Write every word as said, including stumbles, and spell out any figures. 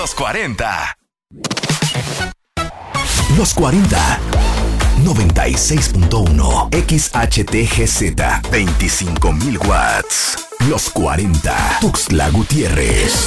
Los cuarenta. Los cuarenta. noventa y seis punto uno. X H T G Z. veinticinco mil watts. Los cuarenta. Tuxtla Gutiérrez.